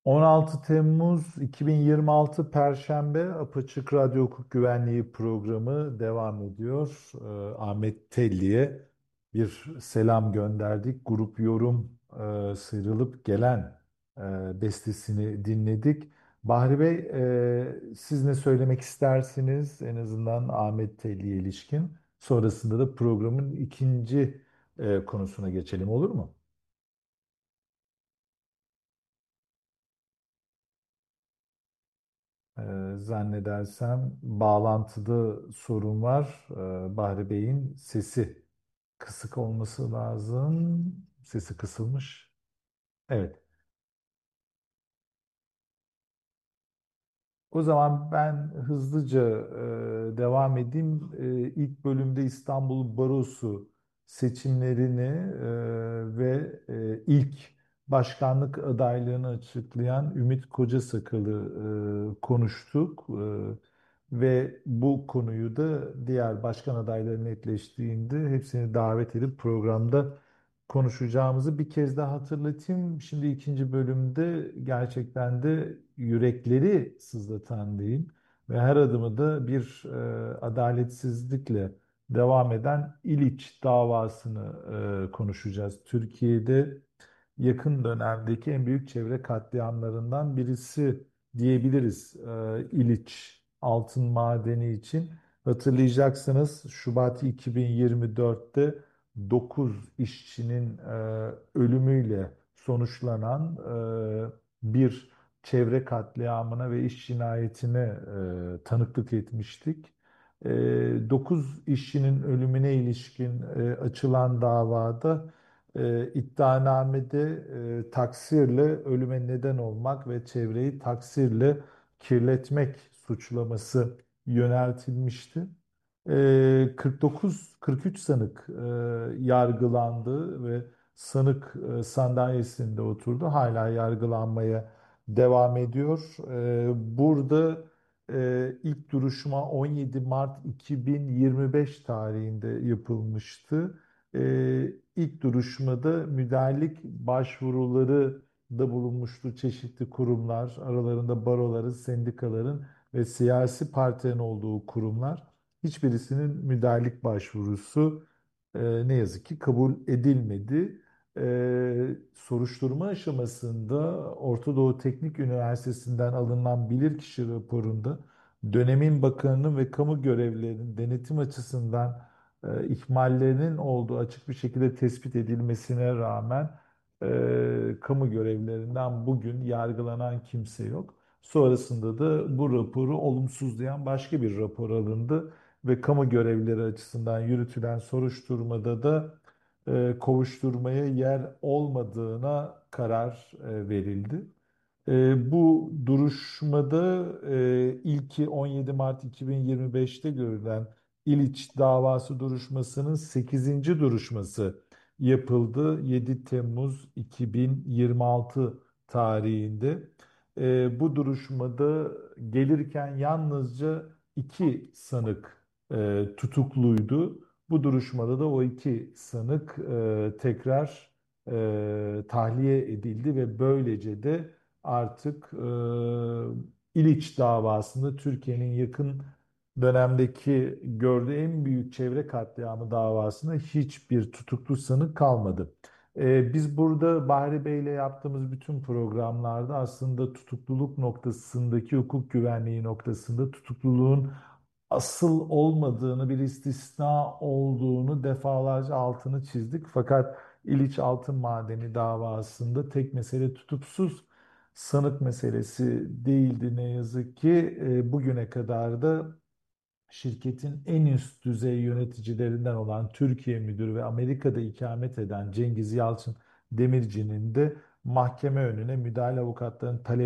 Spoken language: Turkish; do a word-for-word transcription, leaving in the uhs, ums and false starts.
on altı Temmuz iki bin yirmi altı Perşembe Apaçık Radyo Hukuk Güvenliği programı devam ediyor. Ee, Ahmet Telli'ye bir selam gönderdik. Grup Yorum e, sıyrılıp gelen e, bestesini dinledik. Bahri Bey, e, siz ne söylemek istersiniz en azından Ahmet Telli'ye ilişkin? Sonrasında da programın ikinci e, konusuna geçelim, olur mu? Ee, zannedersem bağlantıda sorun var. Ee, Bahri Bey'in sesi kısık olması lazım. Sesi kısılmış. Evet. O zaman ben hızlıca e, devam edeyim. E, ilk bölümde İstanbul Barosu seçimlerini e, ve e, ilk başkanlık adaylığını açıklayan Ümit Kocasakal'ı e, konuştuk. E, ve bu konuyu da diğer başkan adayları netleştiğinde hepsini davet edip programda konuşacağımızı bir kez daha hatırlatayım. Şimdi ikinci bölümde gerçekten de yürekleri sızlatan diyeyim ve her adımı da bir e, adaletsizlikle devam eden İliç davasını e, konuşacağız. Türkiye'de yakın dönemdeki en büyük çevre katliamlarından birisi diyebiliriz e, İliç altın madeni için. Hatırlayacaksınız Şubat iki bin yirmi dörtte dokuz işçinin e, ölümüyle sonuçlanan e, bir çevre katliamına ve iş cinayetine e, tanıklık etmiştik. E, dokuz işçinin ölümüne ilişkin e, açılan davada e, iddianamede e, taksirle ölüme neden olmak ve çevreyi taksirle kirletmek suçlaması yöneltilmişti. E, kırk dokuz kırk üç sanık e, yargılandı ve sanık e, sandalyesinde oturdu. Hala yargılanmaya devam ediyor. E, burada e, ilk duruşma on yedi Mart iki bin yirmi beş tarihinde yapılmıştı. E, ilk duruşmada müdahalelik başvuruları da bulunmuştu çeşitli kurumlar, aralarında baroların, sendikaların ve siyasi partilerin olduğu kurumlar. Hiçbirisinin müdahalelik başvurusu e, ne yazık ki kabul edilmedi. E, soruşturma aşamasında Orta Doğu Teknik Üniversitesi'nden alınan bilirkişi raporunda dönemin bakanının ve kamu görevlilerinin denetim açısından e, ihmallerinin olduğu açık bir şekilde tespit edilmesine rağmen e, kamu görevlilerinden bugün yargılanan kimse yok. Sonrasında da bu raporu olumsuzlayan başka bir rapor alındı ve kamu görevlileri açısından yürütülen soruşturmada da e, kovuşturmaya yer olmadığına karar e, verildi. E, bu duruşmada e, ilki on yedi Mart iki bin yirmi beşte görülen İliç davası duruşmasının sekizinci duruşması yapıldı yedi Temmuz iki bin yirmi altı tarihinde. E, bu duruşmada gelirken yalnızca iki sanık e, tutukluydu. Bu duruşmada da o iki sanık e, tekrar e, tahliye edildi ve böylece de artık e, İliç davasında Türkiye'nin yakın dönemdeki gördüğü en büyük çevre katliamı davasında hiçbir tutuklu sanık kalmadı. E, biz burada Bahri Bey ile yaptığımız bütün programlarda aslında tutukluluk noktasındaki hukuk güvenliği noktasında tutukluluğun asıl olmadığını, bir istisna olduğunu defalarca altını çizdik. Fakat İliç Altın Madeni davasında tek mesele tutuksuz sanık meselesi değildi ne yazık ki. E, bugüne kadar da şirketin en üst düzey yöneticilerinden olan Türkiye Müdürü ve Amerika'da ikamet eden Cengiz Yalçın Demirci'nin de mahkeme önüne müdahale avukatlarının talep